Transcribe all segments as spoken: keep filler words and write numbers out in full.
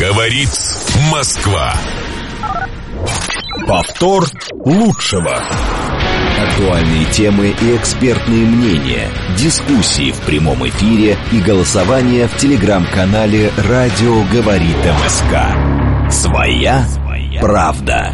Говорит Москва. Повтор лучшего. Актуальные темы и экспертные мнения, дискуссии в прямом эфире и голосование в телеграм-канале «Радио говорит МСК». Своя правда.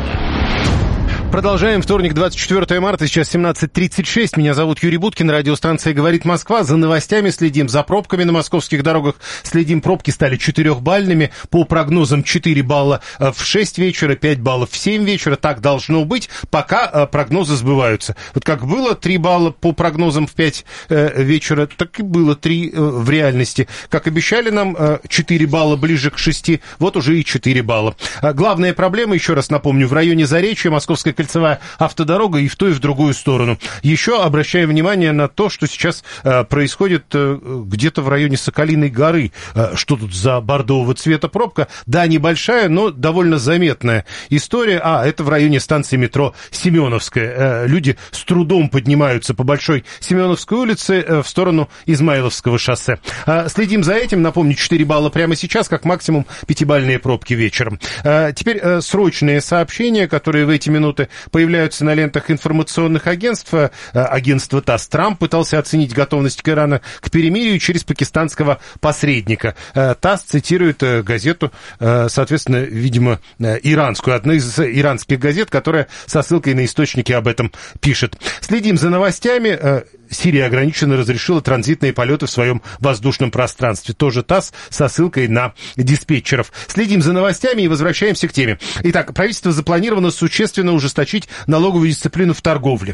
Продолжаем. Вторник, двадцать четвёртое марта, сейчас семнадцать тридцать шесть. Меня зовут Юрий Буткин, радиостанция «Говорит Москва». За новостями следим, за пробками на московских дорогах следим. Пробки стали четырехбальными. По прогнозам четыре балла в шесть вечера, пять баллов в семь вечера. Так должно быть, пока прогнозы сбываются. Вот как было три балла по прогнозам в пять вечера, так и было три в реальности. Как обещали нам, четыре балла ближе к шести, вот уже и четыре балла. Главная проблема, еще раз напомню, в районе Заречья, Московская кольцевая автодорога и в ту, и в другую сторону. Еще обращаем внимание на то, что сейчас э, происходит э, где-то в районе Соколиной горы. Э, что тут за бордового цвета пробка? Да, небольшая, но довольно заметная история. А, это в районе станции метро Семеновская. Э, люди с трудом поднимаются по Большой Семеновской улице э, в сторону Измайловского шоссе. Э, следим за этим. Напомню, четыре балла прямо сейчас, как максимум пятибалльные пробки вечером. Э, теперь э, срочные сообщения, которые в эти минуты появляются на лентах информационных агентств. Агентство ТАСС. Трамп пытался оценить готовность Ирана к перемирию через пакистанского посредника. ТАСС цитирует газету, соответственно, видимо, иранскую, одну из иранских газет, которая со ссылкой на источники об этом пишет. Следим за новостями. Сирия ограниченно разрешила транзитные полеты в своем воздушном пространстве. Тоже ТАСС со ссылкой на диспетчеров. Следим за новостями и возвращаемся к теме. Итак, правительство запланировано существенно ужесточить налоговую дисциплину в торговле.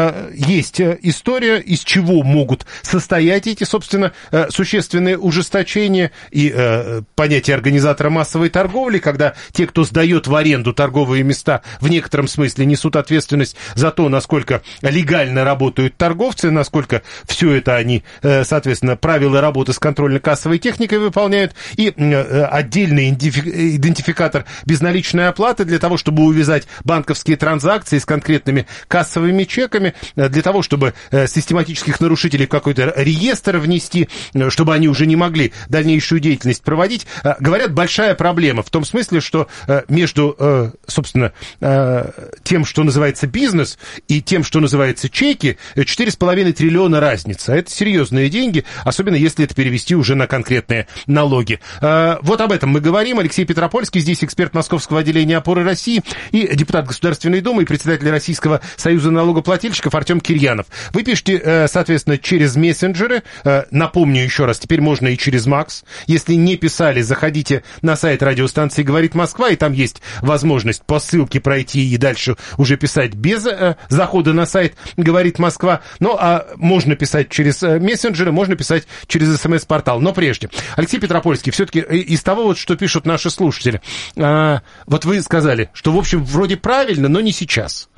Есть история, из чего могут состоять эти, собственно, существенные ужесточения и понятие организатора массовой торговли, когда те, кто сдает в аренду торговые места, в некотором смысле несут ответственность за то, насколько легально работают торговцы, насколько все это они, соответственно, правила работы с контрольно-кассовой техникой выполняют, и отдельный идентификатор безналичной оплаты для того, чтобы увязать банковские транзакции с конкретными кассовыми чеками, для того, чтобы систематических нарушителей в какой-то реестр внести, чтобы они уже не могли дальнейшую деятельность проводить. Говорят, большая проблема в том смысле, что между, собственно, тем, что называется бизнес, и тем, что называется чеки, четыре с половиной триллиона разница. Это серьезные деньги, особенно если это перевести уже на конкретные налоги. Вот об этом мы говорим. Алексей Петропольский, здесь эксперт Московского отделения «Опоры России» и депутат Государственной Думы и председатель Российского союза налогоплательщиков Артем Кирьянов. Вы пишете, соответственно, через мессенджеры. Напомню еще раз, теперь можно и через Макс. Если не писали, заходите на сайт радиостанции «Говорит Москва», и там есть возможность по ссылке пройти и дальше уже писать без захода на сайт «Говорит Москва». Ну, а можно писать через мессенджеры, можно писать через СМС-портал. Но прежде, Алексей Петропольский, все-таки из того, вот, что пишут наши слушатели, а, вот вы сказали, что, в общем, вроде правильно, но не сейчас.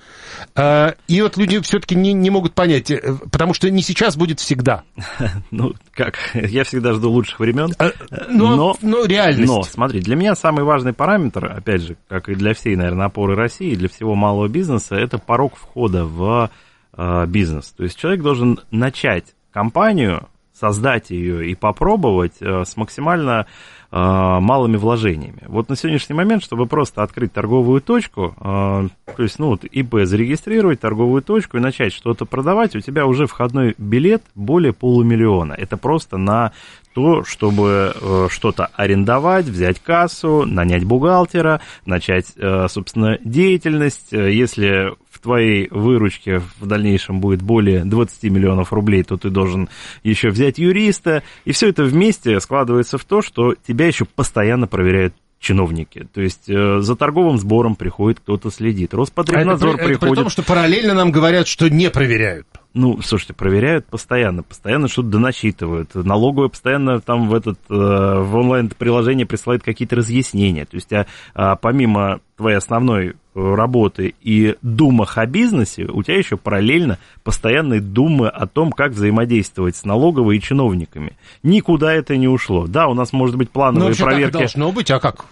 А, и вот люди все-таки не, не могут понять, потому что не сейчас будет всегда. Ну, как, я всегда жду лучших времен. А, но, но, но реальность. Но, смотри, для меня самый важный параметр, опять же, как и для всей, наверное, опоры России, для всего малого бизнеса, это порог входа в бизнес. То есть человек должен начать компанию, создать ее и попробовать с максимально малыми вложениями. Вот на сегодняшний момент, чтобы просто открыть торговую точку, то есть, ну, вот ИП зарегистрировать, торговую точку и начать что-то продавать, у тебя уже входной билет более полумиллиона. Это просто на то, чтобы что-то арендовать, взять кассу, нанять бухгалтера, начать, собственно, деятельность. Если в твоей выручке в дальнейшем будет более двадцать миллионов рублей, то ты должен еще взять юриста. И все это вместе складывается в то, что тебя еще постоянно проверяют чиновники. То есть э, за торговым сбором приходит кто-то следит. Роспотребнадзор а это, приходит... Это при том, что параллельно нам говорят, что не проверяют. Ну, слушайте, проверяют постоянно, постоянно что-то доначитывают. Налоговая постоянно там в, этот, э, в онлайн-приложении присылает какие-то разъяснения. То есть а, а, помимо твоей основной работы и думах о бизнесе, у тебя еще параллельно постоянные думы о том, как взаимодействовать с налоговой и чиновниками. Никуда это не ушло. Да, у нас может быть плановые ну, вообще, проверки. Так должно быть, а как?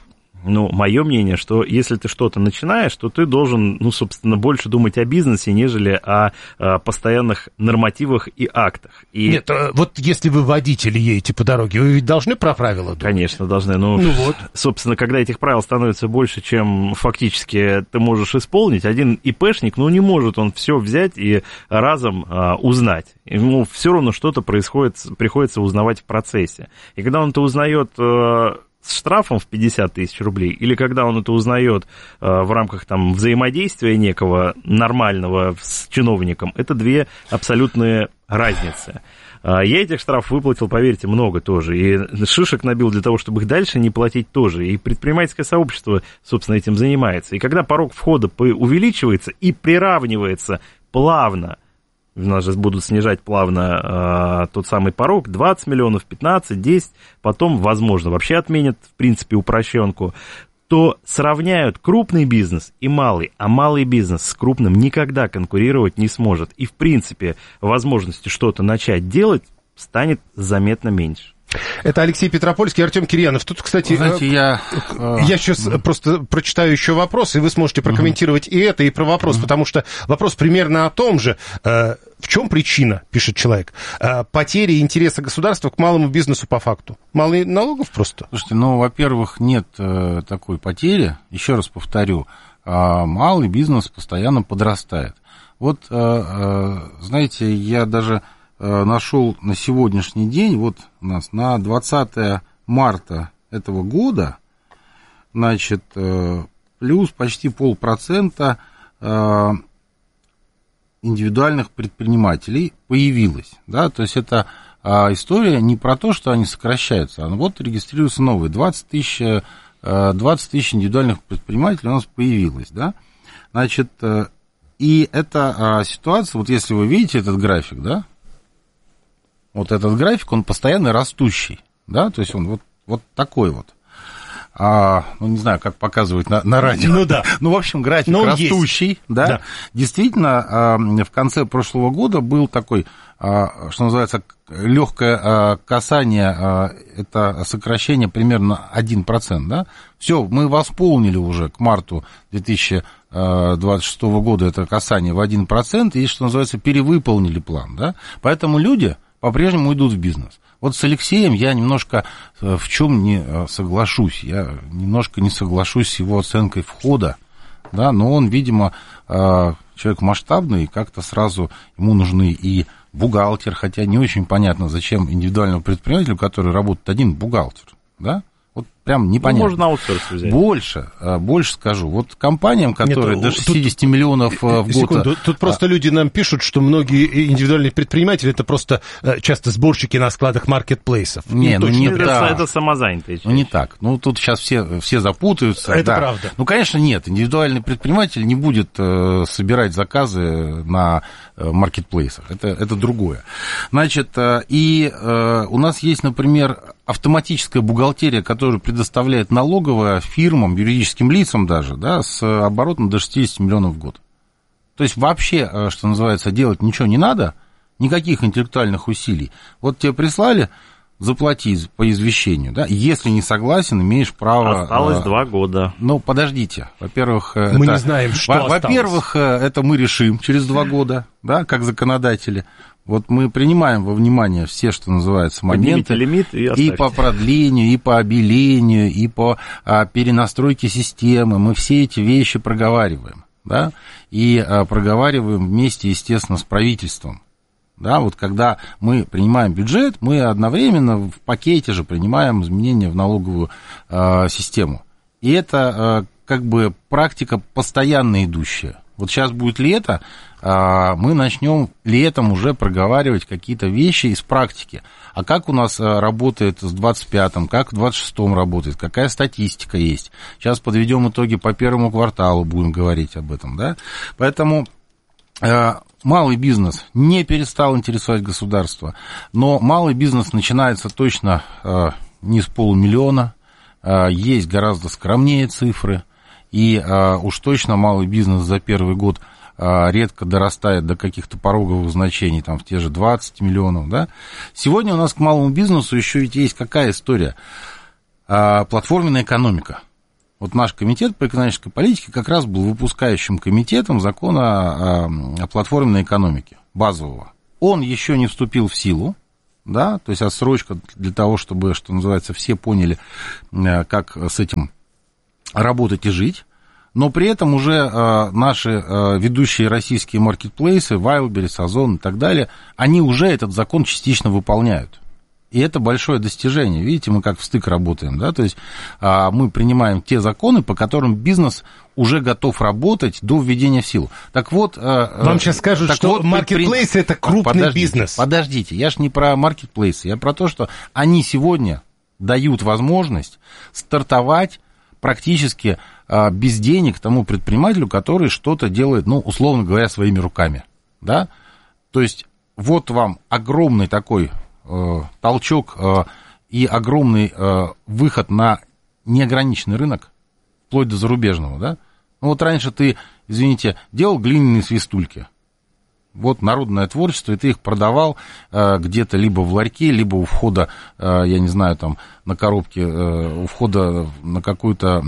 Ну, мое мнение, что если ты что-то начинаешь, то ты должен, ну, собственно, больше думать о бизнесе, нежели о, о постоянных нормативах и актах. И... Нет, вот если вы водители едете по дороге, вы ведь должны про правила думать? Конечно, должны. Ну, ну вот. Собственно, когда этих правил становится больше, чем фактически ты можешь исполнить, один ИПшник, ну, не может он все взять и разом а, узнать. Ему все равно что-то происходит, приходится узнавать в процессе. И когда он это узнает... с штрафом в пятьдесят тысяч рублей, или когда он это узнает э, в рамках там, взаимодействия некого нормального с чиновником, это две абсолютные разницы. Э, я этих штрафов выплатил, поверьте, много тоже, и шишек набил для того, чтобы их дальше не платить тоже, и предпринимательское сообщество, собственно, этим занимается. И когда порог входа увеличивается и приравнивается плавно, у нас же будут снижать плавно э, тот самый порог, двадцать миллионов, пятнадцать, десять, потом, возможно, вообще отменят, в принципе, упрощенку, то сравняют крупный бизнес и малый, а малый бизнес с крупным никогда конкурировать не сможет. И, в принципе, возможности что-то начать делать станет заметно меньше. Это Алексей Петропольский, Артем Кирьянов. Тут, кстати, знаете, я... я сейчас просто прочитаю еще вопрос, и вы сможете прокомментировать и это, и про вопрос, потому что вопрос примерно о том же. В чем причина, пишет человек, потери интереса государства к малому бизнесу по факту? Мало налогов просто? Слушайте, ну, во-первых, нет такой потери. Еще раз повторю, малый бизнес постоянно подрастает. Вот, знаете, я даже... нашел на сегодняшний день, вот у нас на двадцатое марта этого года, значит, плюс почти полпроцента индивидуальных предпринимателей появилось, да, то есть это история не про то, что они сокращаются, а вот регистрируются новые, двадцать тысяч, двадцать тысяч индивидуальных предпринимателей у нас появилось, да, значит, и эта ситуация, вот если вы видите этот график, да, вот этот график, он постоянно растущий, да, то есть он вот, вот такой вот. А, ну, не знаю, как показывать на, на радио. Ну, да. Ну, в общем, график Но растущий, да. да. Действительно, в конце прошлого года был такой, что называется, легкое касание, это сокращение примерно один процент, да. Все, мы восполнили уже к марту две тысячи двадцать шестого года это касание в один процент, и, что называется, перевыполнили план, да. Поэтому люди по-прежнему идут в бизнес. Вот с Алексеем я немножко в чем не соглашусь. Я немножко не соглашусь с его оценкой входа, да, но он, видимо, человек масштабный, и как-то сразу ему нужны и бухгалтер, хотя не очень понятно, зачем индивидуальному предпринимателю, который работает один, бухгалтер, да. Вот прям непонятно. Ну, можно аутсорс взять. Больше, больше скажу. Вот компаниям, которые Нет, до шестьдесят тут, миллионов в год... Секунду, тут просто а... люди нам пишут, что многие индивидуальные предприниматели это просто часто сборщики на складах маркетплейсов. Не, ну не это, так. Это самозанятые. Ну не так. Ну тут сейчас все, все запутаются. Это да. правда. Ну, конечно, нет. Индивидуальный предприниматель не будет э, собирать заказы на э, маркетплейсах. Это, это другое. Значит, э, и э, у нас есть, например, автоматическая бухгалтерия, которая предоставляет налоговая фирмам, юридическим лицам даже, да, с оборотом до шестьдесят миллионов в год. То есть вообще, что называется, делать ничего не надо, никаких интеллектуальных усилий. Вот тебе прислали, заплати по извещению, да, если не согласен, имеешь право... Осталось два года. Ну, подождите, во-первых... Мы это... не знаем, что во- осталось. Во-первых, это мы решим через два года, да, как законодатели. Вот мы принимаем во внимание все, что называется, моменты лимит и, и по продлению, и по обелению, и по а, перенастройке системы. Мы все эти вещи проговариваем, да, и а, проговариваем вместе, естественно, с правительством. Да, вот когда мы принимаем бюджет, мы одновременно в пакете же принимаем изменения в налоговую а, систему. И это а, как бы практика постоянно идущая. Вот сейчас будет лето, мы начнем летом уже проговаривать какие-то вещи из практики. А как у нас работает с двадцать пятым, как в двадцать шестом работает, какая статистика есть. Сейчас подведем итоги по первому кварталу, будем говорить об этом, да. Поэтому малый бизнес не перестал интересовать государство, но малый бизнес начинается точно не с полумиллиона, есть гораздо скромнее цифры. И а, уж точно малый бизнес за первый год а, редко дорастает до каких-то пороговых значений, там, в те же двадцать миллионов, да. Сегодня у нас к малому бизнесу еще ведь есть какая история? А, платформенная экономика. Вот наш комитет по экономической политике как раз был выпускающим комитетом закона о, о платформенной экономике, базового. Он еще не вступил в силу, да, то есть отсрочка для того, чтобы, что называется, все поняли, как с этим работать и жить. Но при этом уже э, наши э, ведущие российские маркетплейсы, Wildberries, Озон и так далее, они уже этот закон частично выполняют. И это большое достижение. Видите, мы как в стык работаем, да, то есть э, мы принимаем те законы, по которым бизнес уже готов работать до введения в силу. Так вот... Э, Вам сейчас скажут, что вот, маркетплейсы при... это крупный подождите, бизнес. Подождите, я ж не про маркетплейсы, я про то, что они сегодня дают возможность стартовать практически а, без денег тому предпринимателю, который что-то делает, ну, условно говоря, своими руками, да, то есть вот вам огромный такой э, толчок э, и огромный э, выход на неограниченный рынок, вплоть до зарубежного, да, ну, вот раньше ты, извините, делал глиняные свистульки, вот народное творчество, и ты их продавал э, где-то либо в ларьке, либо у входа, э, я не знаю, там, на коробке, э, у входа на какую-то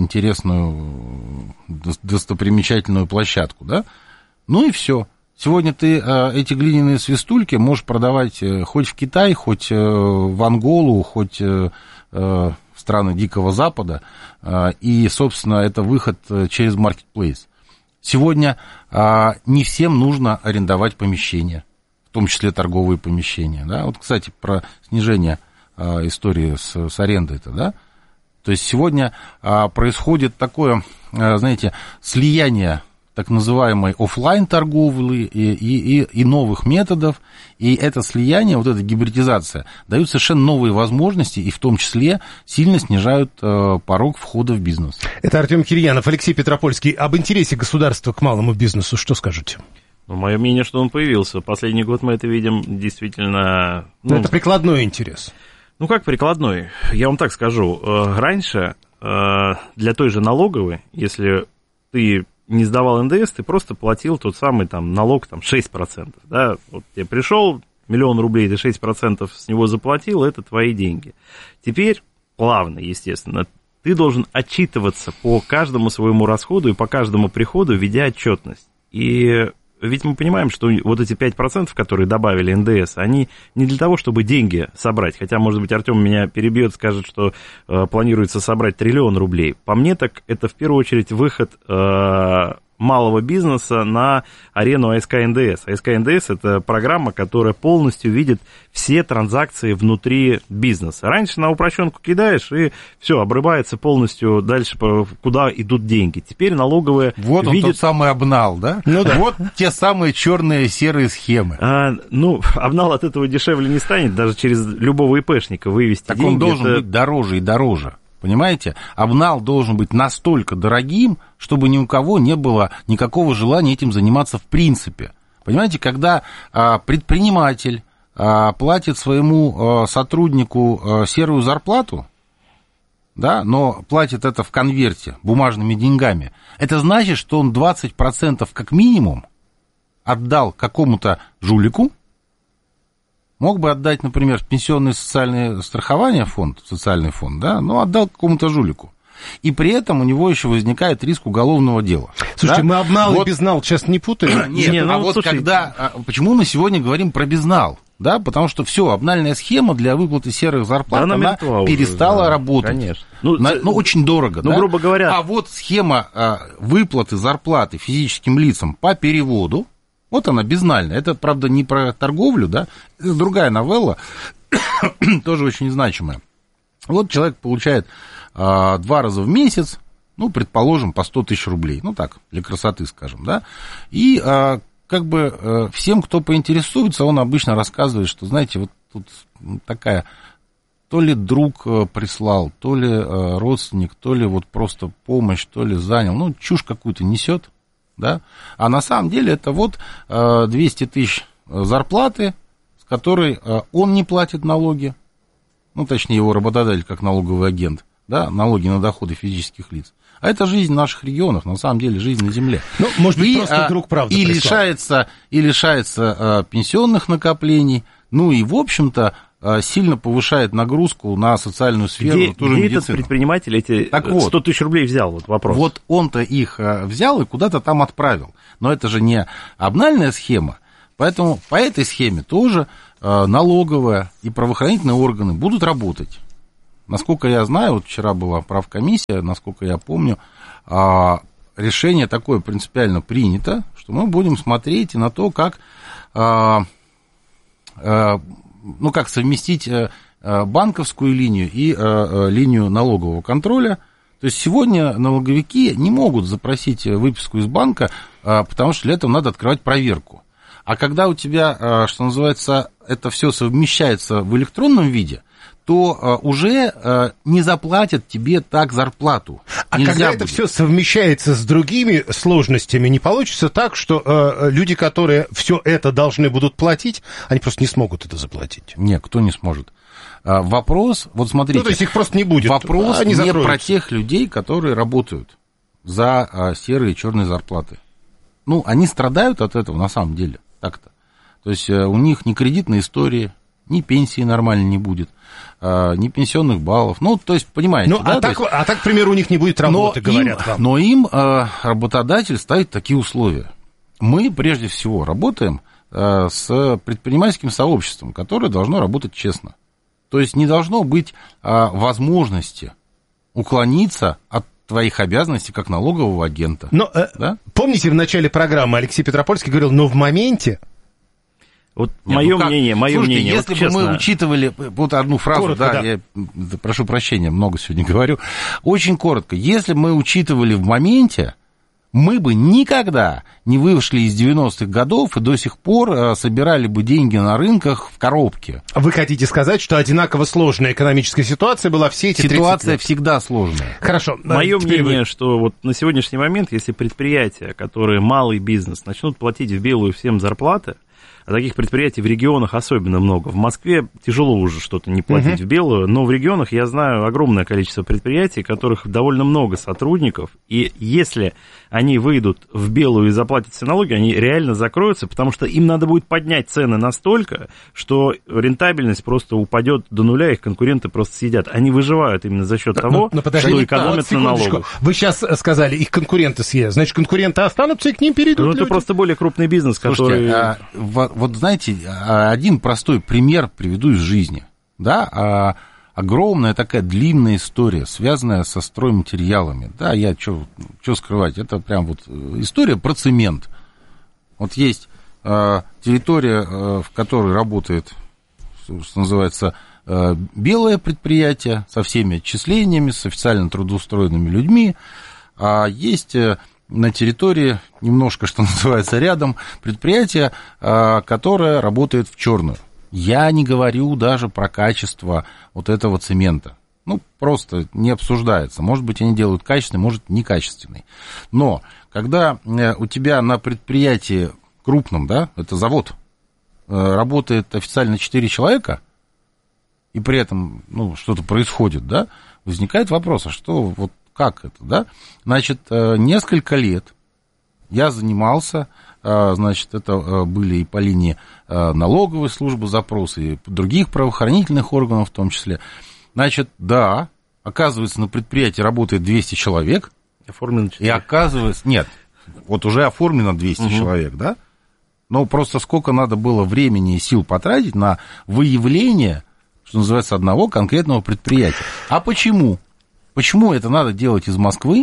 интересную достопримечательную площадку, да, ну и все. Сегодня ты э, эти глиняные свистульки можешь продавать э, хоть в Китай, хоть э, в Анголу, хоть э, э, в страны Дикого Запада, э, и, собственно, это выход э, через маркетплейс. Сегодня а, не всем нужно арендовать помещения, в том числе торговые помещения. Да? Вот, кстати, про снижение а, истории с, с арендой-то, да? То есть сегодня а, происходит такое, а, знаете, слияние так называемой офлайн торговли и, и, и, и новых методов, и это слияние, вот эта гибридизация дают совершенно новые возможности, и в том числе сильно снижают э, порог входа в бизнес. Это Артем Кирьянов, Алексей Петропольский. Об интересе государства к малому бизнесу что скажете? Ну, мое мнение, что он появился. Последний год мы это видим действительно... Ну, Но это прикладной интерес. Ну, как прикладной? Я вам так скажу. Раньше для той же налоговой, если ты не сдавал эн дэ эс, ты просто платил тот самый там налог там, шесть процентов. Да? Вот тебе пришел миллион рублей, ты шесть процентов с него заплатил, это твои деньги. Теперь плавно, естественно, ты должен отчитываться по каждому своему расходу и по каждому приходу, ведя отчетность. И ведь мы понимаем, что вот эти пять процентов, которые добавили эн дэ эс, они не для того, чтобы деньги собрать. Хотя, может быть, Артем меня перебьет, скажет, что э, планируется собрать триллион рублей. По мне, так это в первую очередь выход э, малого бизнеса на арену а эс ка эн дэ эс. а эс ка эн дэ эс – это программа, которая полностью видит все транзакции внутри бизнеса. Раньше на упрощенку кидаешь, и все, обрывается полностью дальше, куда идут деньги. Теперь налоговая вот он, видит... тот самый обнал, да? Ну да. Вот те самые черные серые схемы. А, ну, обнал от этого дешевле не станет, даже через любого ИПшника вывести так деньги. Он должен это... быть дороже и дороже. Понимаете? Обнал должен быть настолько дорогим, чтобы ни у кого не было никакого желания этим заниматься в принципе. Понимаете, когда а, предприниматель а, платит своему а, сотруднику а, серую зарплату, да, но платит это в конверте бумажными деньгами, это значит, что он двадцать процентов как минимум отдал какому-то жулику. Мог бы отдать, например, пенсионное социальное страхование фонд, социальный фонд, да, но отдал какому-то жулику. И при этом у него еще возникает риск уголовного дела. Слушайте, да? мы обнал вот... и безнал сейчас не путаем? Нет, не, ну, а вот слушай... когда... Почему мы сегодня говорим про безнал? Да, потому что все, обнальная схема для выплаты серых зарплат, да, она, она перестала уже, да, работать. Конечно. Ну, На, ну, очень дорого, ну, да? грубо говоря... А вот схема а, выплаты зарплаты физическим лицам по переводу, вот она, безнальная. Это, правда, не про торговлю, да, это другая новелла, тоже очень значимая. Вот человек получает а, два раза в месяц, ну, предположим, по сто тысяч рублей, ну, так, для красоты, скажем, да, и а, как бы а, всем, кто поинтересуется, он обычно рассказывает, что, знаете, вот тут такая, то ли друг прислал, то ли а, родственник, то ли вот просто помощь, то ли занял, ну, чушь какую-то несет. Да? А на самом деле это вот двести тысяч зарплаты, с которой он не платит налоги, ну, точнее, его работодатель как налоговый агент, да, налоги на доходы физических лиц. А это жизнь наших регионов, на самом деле жизнь на земле. Ну, может быть, и, просто друг правда и прислал. лишается, и лишается а, пенсионных накоплений, ну и, в общем-то, сильно повышает нагрузку на социальную сферу, где, на ту же где медицину. Этот предприниматель эти так сто вот, тысяч рублей взял? Вот вопрос. Вот он-то их взял и куда-то там отправил. Но это же не обнальная схема. Поэтому по этой схеме тоже налоговая и правоохранительные органы будут работать. Насколько я знаю, вот вчера была правкомиссия, насколько я помню, решение такое принципиально принято, что мы будем смотреть и на то, как, ну, как совместить банковскую линию и линию налогового контроля. То есть сегодня налоговики не могут запросить выписку из банка, потому что для этого надо открывать проверку. А когда у тебя, что называется, это все совмещается в электронном виде, то уже не заплатят тебе так зарплату. А Нельзя когда будет. это все совмещается с другими сложностями, не получится так, что э, люди, которые все это должны будут платить, они просто не смогут это заплатить? Нет, кто не сможет. Вопрос, вот смотрите. Ну, то есть их просто не будет. Вопрос они не закроются. про тех людей, которые работают за серые и черные зарплаты. Ну, они страдают от этого на самом деле, так-то. То есть у них ни кредитной истории, ни пенсии нормально не будет, ни пенсионных баллов. Ну, то есть, понимаете, ну, да? А, так, есть... а так, к примеру, у них не будет работы, но говорят им, вам. Но им работодатель ставит такие условия. Мы, прежде всего, работаем с предпринимательским сообществом, которое должно работать честно. То есть не должно быть возможности уклониться от твоих обязанностей как налогового агента. Но, да? Помните, в начале программы Алексей Петропольский говорил, но в моменте... Вот Нет, мое ну мнение, мое Слушайте, мнение. Если вот бы честно... мы учитывали вот одну фразу, коротко, да, да. я прошу прощения, много сегодня говорю, очень коротко. Если бы мы учитывали в моменте, мы бы никогда не вышли из девяностых годов и до сих пор собирали бы деньги на рынках в коробке. Вы хотите сказать, что одинаково сложная экономическая ситуация была все эти тридцать лет? Ситуация всегда сложная. Хорошо. Мое Теперь мнение, вы... что вот на сегодняшний момент, если предприятия, которые малый бизнес, начнут платить в белую всем зарплаты, а таких предприятий в регионах особенно много. В Москве тяжело уже что-то не платить uh-huh. в белую, но в регионах я знаю огромное количество предприятий, у которых довольно много сотрудников, и если они выйдут в белую и заплатят все налоги, они реально закроются, потому что им надо будет поднять цены настолько, что рентабельность просто упадет до нуля, их конкуренты просто съедят. Они выживают именно за счет того, но, но что экономят вот, на налогах. Вы сейчас сказали, их конкуренты съедят, значит, конкуренты останутся и к ним перейдут Ну, люди. это просто более крупный бизнес, Слушайте, который... А, вот знаете, один простой пример приведу из жизни. Да, огромная такая длинная история, связанная со стройматериалами. Да, я что скрывать, это прям вот история про цемент. Вот есть территория, в которой работает, что называется, белое предприятие со всеми отчислениями, с официально трудоустроенными людьми, а есть... на территории, немножко, что называется, рядом, предприятие, которое работает в черную. Я не говорю даже про качество вот этого цемента. Ну, просто не обсуждается. Может быть, они делают качественный, может, некачественный. Но когда у тебя на предприятии крупном, да, это завод, работает официально четыре человека, и при этом, ну, что-то происходит, да, возникает вопрос, а что вот как это, да? Значит, несколько лет я занимался, значит, это были и по линии налоговой службы запросы, и других правоохранительных органов в том числе. Значит, да, оказывается, на предприятии работает двести человек. Оформлено четыре. И оказывается, нет, вот уже оформлено двести угу. человек, да? Но просто сколько надо было времени и сил потратить на выявление, что называется, одного конкретного предприятия. А почему? Почему это надо делать из Москвы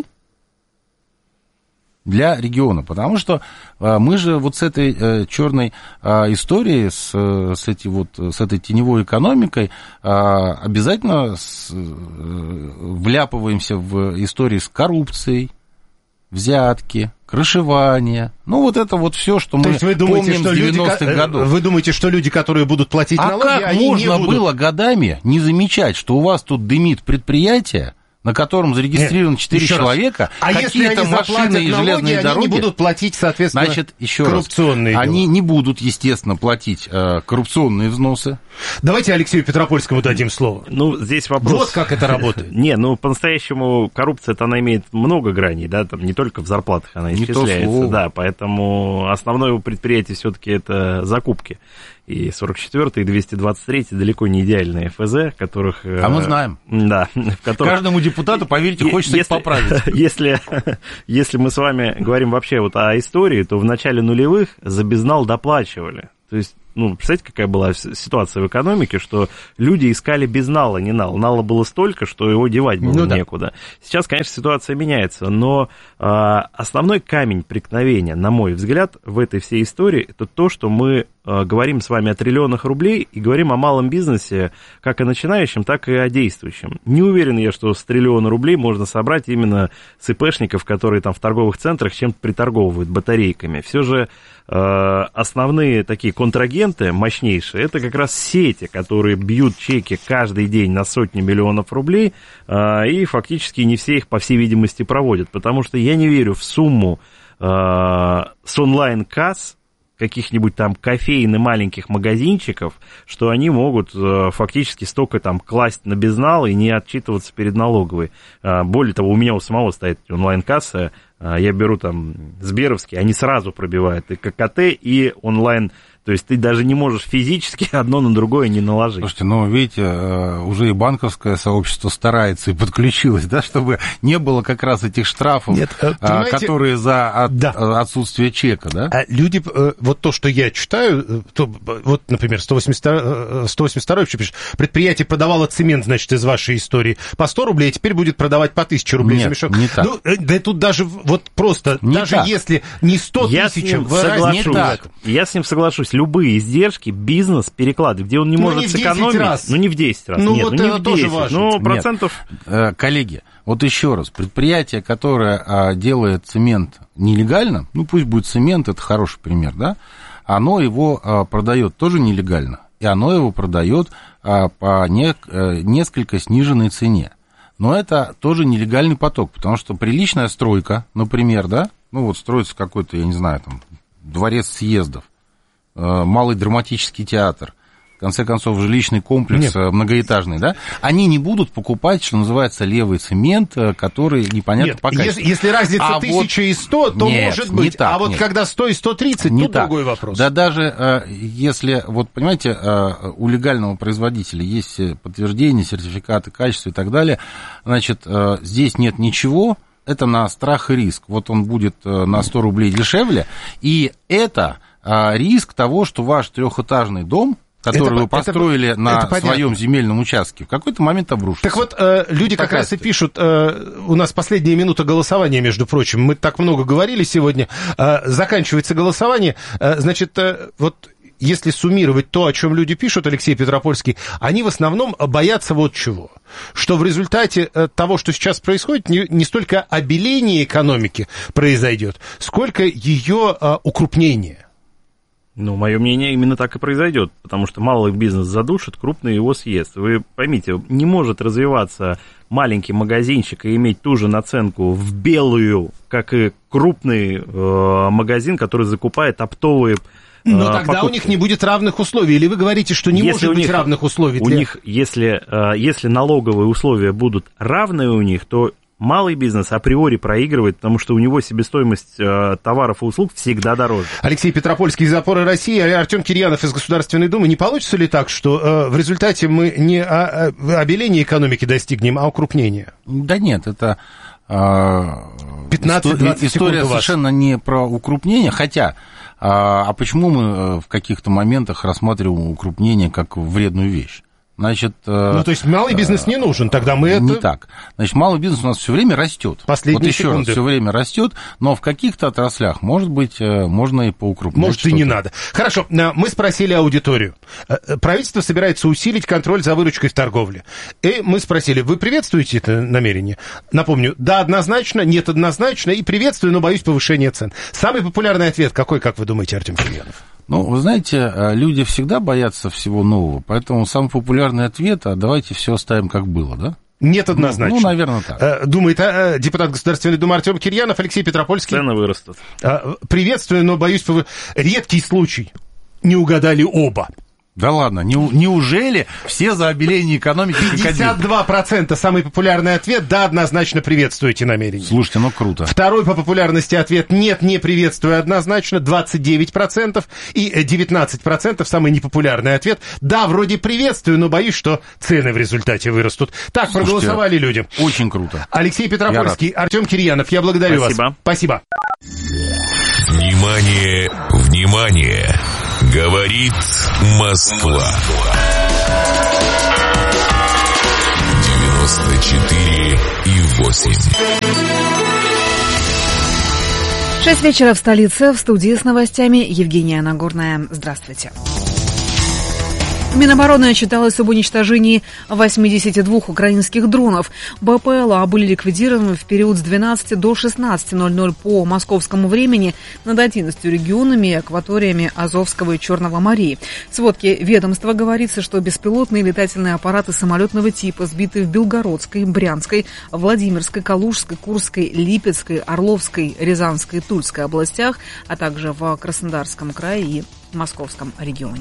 для региона? Потому что мы же вот с этой черной историей, с, с, эти вот, с этой теневой экономикой обязательно вляпываемся в истории с коррупцией, взятки, крышевание. Ну, вот это вот все, что мы вы думаете, помним что с девяностых люди, годов. Вы думаете, что люди, которые будут платить а налоги, как они можно не будут... было годами не замечать, что у вас тут дымит предприятие, на котором зарегистрировано четыре человека, а какие-то машины и железные налоги, дороги, они не будут платить, соответственно, значит, еще коррупционные раз, дела. они не будут, естественно, платить э, коррупционные взносы. Давайте Алексею Петропольскому дадим слово. Ну, здесь вопрос... Вот как это работает. Не, ну, по-настоящему коррупция-то она имеет много граней, да, там не только в зарплатах она исчисляется, да, поэтому основное у предприятия все-таки это закупки. И сорок четвёртый, и двести двадцать третий далеко не идеальные эф зэ, которых... А мы знаем. Да. В которых... Каждому депутату, поверьте, хочется если, их поправить. Если, если мы с вами говорим вообще вот о истории, то в начале нулевых за безнал доплачивали. То есть, ну, представляете, какая была ситуация в экономике, что люди искали без нала, не нал. Нала было столько, что его девать было ну, некуда. Да. Сейчас, конечно, ситуация меняется, но э, основной камень преткновения, на мой взгляд, в этой всей истории, это то, что мы э, говорим с вами о триллионах рублей и говорим о малом бизнесе, как о начинающем, так и о действующем. Не уверен я, что с триллиона рублей можно собрать именно с ИПшников, которые там в торговых центрах чем-то приторговывают батарейками. Все же основные такие контрагенты мощнейшие, это как раз сети, которые бьют чеки каждый день на сотни миллионов рублей, и фактически не все их, по всей видимости, проводят, потому что я не верю в сумму с онлайн-касс каких-нибудь там кофеин и маленьких магазинчиков, что они могут фактически столько там класть на безнал и не отчитываться перед налоговой. Более того, у меня у самого стоит онлайн-касса, я беру там Сберовский, они сразу пробивают и ка ка тэ, и онлайн. То есть ты даже не можешь физически одно на другое не наложить. Слушайте, ну, видите, уже и банковское сообщество старается и подключилось, да, чтобы не было как раз этих штрафов, Нет, которые за от, да. отсутствие чека, да? А люди, вот то, что я читаю, то, вот, например, сто восемьдесят второй вообще пишет, предприятие продавало цемент, значит, из вашей истории по сто рублей, а теперь будет продавать по тысяче рублей Нет, за мешок. не так. Ну, да тут даже вот просто, не даже так. если не сто тысяч, соглашусь. Я с ним соглашусь. Любые издержки бизнес перекладывает, где он не ну, может не сэкономить. Раз. Ну, не в десять раз. Ну, Нет, вот ну, не это в тоже десять. важно. Ну, процентов... Нет. Коллеги, вот еще раз. Предприятие, которое а, делает цемент нелегально, ну, пусть будет цемент, это хороший пример, да, оно его а, продает тоже нелегально, и оно его продает а, по не, а, несколько сниженной цене. Но это тоже нелегальный поток, потому что приличная стройка, например, да, ну, вот строится какой-то, я не знаю, там, дворец съездов, малый драматический театр, в конце концов, жилищный комплекс Нет. многоэтажный, да, они не будут покупать, что называется, левый цемент, который непонятно Нет, по качеству. Если, если разница а тысяча вот... и сто, то нет, может быть. Так, а вот нет. когда сто и сто тридцать, не тут так. другой вопрос. Да даже если, вот понимаете, у легального производителя есть подтверждение, сертификаты качества и так далее, значит, здесь нет ничего, это на страх и риск. Вот он будет на сто рублей дешевле, и это... риск того, что ваш трехэтажный дом, который это, вы построили это, на это своем земельном участке, в какой-то момент обрушится. Так вот, э, люди Такая как раз и пишут, э, у нас последняя минута голосования, между прочим, мы так много говорили сегодня, э, заканчивается голосование, э, значит, э, вот... Если суммировать то, о чем люди пишут, Алексей Петропольский, они в основном боятся вот чего. Что в результате того, что сейчас происходит, не, не столько обеление экономики произойдет, сколько ее а, укрупнение. Ну, мое мнение, именно так и произойдет, потому что малый бизнес задушит, крупный его съест. Вы поймите, не может развиваться маленький магазинчик и иметь ту же наценку в белую, как и крупный э, магазин, который закупает оптовые Но тогда покупки. У них не будет равных условий. Или вы говорите, что не если может быть них, равных условий? У для... них, если, если налоговые условия будут равны у них, то малый бизнес априори проигрывает, потому что у него себестоимость товаров и услуг всегда дороже. Алексей Петропольский из «Опоры России», Артем Кирьянов из Государственной Думы. Не получится ли так, что э, в результате мы не обеления экономики достигнем, а укрупнения? Да нет, это... пятнадцать-двадцать история совершенно не про укрупнение, хотя, а почему мы в каких-то моментах рассматриваем укрупнение как вредную вещь? Значит, ну, то есть малый бизнес не нужен, тогда мы это... Не так. Значит, малый бизнес у нас все время растет. Последние вот еще секунды. раз, все время растет, но в каких-то отраслях, может быть, можно и поукрупнять. Может, что-то. И не надо. Хорошо, мы спросили аудиторию. Правительство собирается усилить контроль за выручкой в торговле. И мы спросили, вы приветствуете это намерение? Напомню, да, однозначно, нет, однозначно, и приветствую, но боюсь повышения цен. Самый популярный ответ какой, как вы думаете, Артем Кирьянов? Ну, вы знаете, люди всегда боятся всего нового, поэтому самый популярный ответ, а давайте все оставим как было, да? Нет, однозначно. Ну, ну наверное, так. Думает депутат Государственной Думы Артем Кирьянов, Алексей Петропольский. Цены вырастут. Приветствую, но боюсь, редкий случай. Не угадали оба. Да ладно, не, неужели все за обеление экономики? пятьдесят два процента самый популярный ответ, да, однозначно приветствуете намерение. Слушайте, ну круто. Второй по популярности ответ, нет, не приветствую однозначно, двадцать девять процентов. И девятнадцать процентов самый непопулярный ответ, да, вроде приветствую, но боюсь, что цены в результате вырастут. Так проголосовали люди. Очень круто. Алексей Петропольский, Артем Кирьянов, я благодарю Спасибо. вас. Спасибо. Внимание, внимание! Говорит Москва. девяносто четыре и восемь. Шесть вечера в столице. В студии с новостями Евгения Нагорная. Здравствуйте. Минобороны отчиталось об уничтожении восьмидесяти двух украинских дронов. БПЛА были ликвидированы в период с двенадцати до шестнадцати ноль-ноль по московскому времени над одиннадцатью регионами и акваториями Азовского и Черного морей. В сводке ведомства говорится, что беспилотные летательные аппараты самолетного типа сбиты в Белгородской, Брянской, Владимирской, Калужской, Курской, Липецкой, Орловской, Рязанской и Тульской областях, а также в Краснодарском крае и Московском регионе.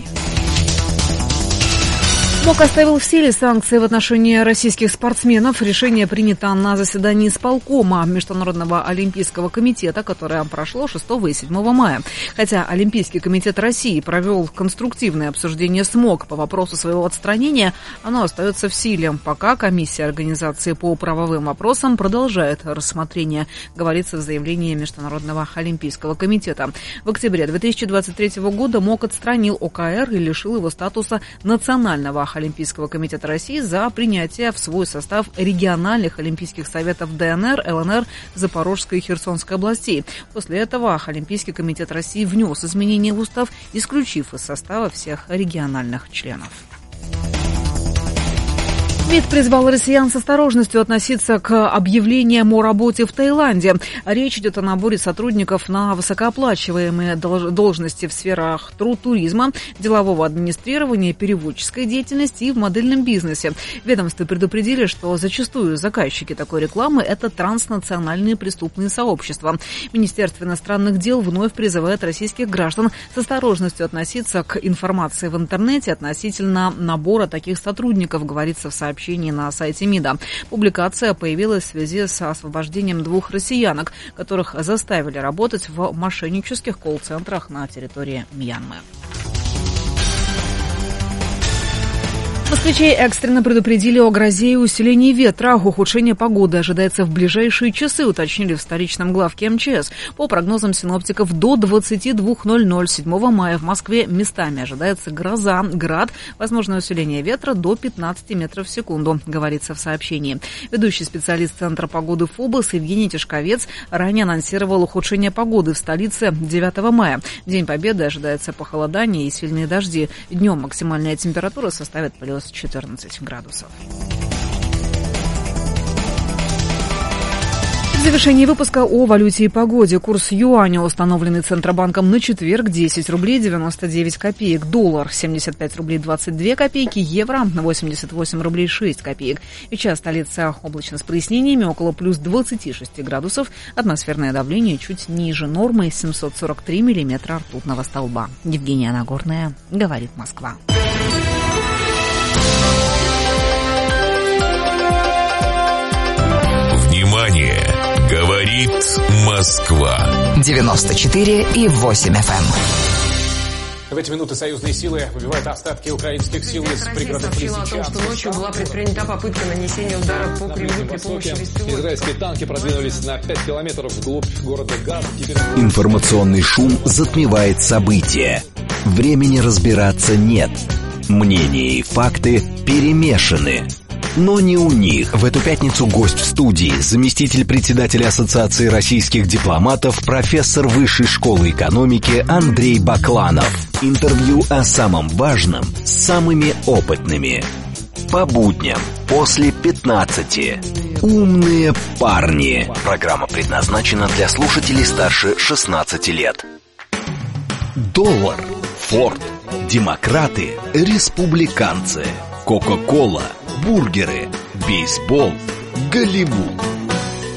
МОК оставил в силе санкции в отношении российских спортсменов. Решение принято на заседании исполкома Международного олимпийского комитета, которое прошло шестого и седьмого мая. Хотя Олимпийский комитет России провел конструктивное обсуждение с МОК по вопросу своего отстранения, оно остается в силе, пока комиссия организации по правовым вопросам продолжает рассмотрение, говорится в заявлении Международного олимпийского комитета. В октябре две тысячи двадцать третьего года МОК отстранил ОКР и лишил его статуса национального Олимпийского комитета России за принятие в свой состав региональных олимпийских советов ДНР, ЛНР, Запорожской и Херсонской областей. После этого Олимпийский комитет России внес изменения в устав, исключив из состава всех региональных членов. МИД призвал россиян с осторожностью относиться к объявлениям о работе в Таиланде. Речь идет о наборе сотрудников на высокооплачиваемые должности в сферах труд, туризма, делового администрирования, переводческой деятельности и в модельном бизнесе. Ведомства предупредили, что зачастую заказчики такой рекламы – это транснациональные преступные сообщества. Министерство иностранных дел вновь призывает российских граждан с осторожностью относиться к информации в интернете относительно набора таких сотрудников, говорится в сообщении. Сообщение на сайте МИДа. Публикация появилась в связи с освобождением двух россиянок, которых заставили работать в мошеннических колл-центрах на территории Мьянмы. Москвичей экстренно предупредили о грозе и усилении ветра. Ухудшение погоды ожидается в ближайшие часы, уточнили в столичном главке МЧС. По прогнозам синоптиков, до двадцати двух ноль-ноль седьмого мая в Москве местами ожидается гроза, град, возможное усиление ветра до пятнадцати метров в секунду, говорится в сообщении. Ведущий специалист Центра погоды ФОБОС Евгений Тишковец ранее анонсировал ухудшение погоды в столице девятого мая. День Победы ожидается похолодание и сильные дожди. Днем максимальная температура составит плюс четырнадцать градусов. В завершении выпуска о валюте и погоде. Курс юаня, установленный Центробанком на четверг, десять рублей девяносто девять копеек. Доллар семьдесят пять рублей двадцать две копейки. Евро восемьдесят восемь рублей шесть копеек. Сейчас столица облачно с прояснениями, около плюс двадцати шести градусов. Атмосферное давление чуть ниже нормы, семьсот сорок три миллиметра ртутного столба. Евгения Нагорная, говорит Москва. Внимание! Говорит Москва. девяносто четыре и восемь эф эм. В эти минуты союзные силы выбивают остатки украинских сил из пригородных Лисичанска. Сообщила о том, что ночью была предпринята попытка нанесения удара по Кремлю при помощи беспилотников. Израильские танки продвинулись на пять километров вглубь города Газ. Теперь... Информационный шум затмевает события. Времени разбираться нет. Мнения и факты перемешаны. Но не у них. В эту пятницу гость в студии, заместитель председателя Ассоциации российских дипломатов, профессор Высшей школы экономики Андрей Бакланов. Интервью о самом важном с самыми опытными. По будням после пятнадцати. Умные парни. Программа предназначена для слушателей старше шестнадцати лет. Доллар, Форд, демократы, республиканцы, Кока-кола, бургеры, бейсбол, Голливуд.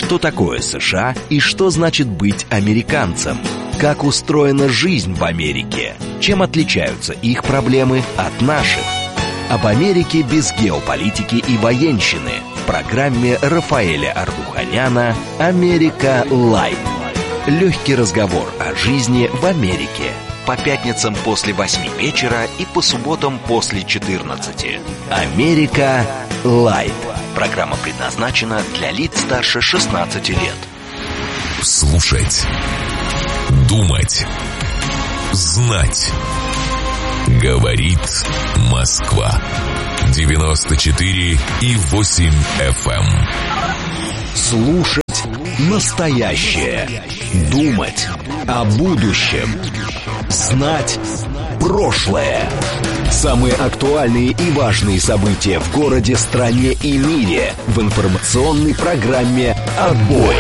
Что такое США и что значит быть американцем? Как устроена жизнь в Америке? Чем отличаются их проблемы от наших? Об Америке без геополитики и военщины в программе Рафаэля Ардуханяна «Америка Лайт». Легкий разговор о жизни в Америке. По пятницам после восьми вечера и по субботам после четырнадцати. «Америка Лайт». Программа предназначена для лиц старше шестнадцати лет. Слушать. Думать. Знать. Говорит Москва. девяносто четыре и восемь эф эм. Слушать настоящее. Думать о будущем. Знать прошлое. Самые актуальные и важные события в городе, стране и мире в информационной программе «Отбой».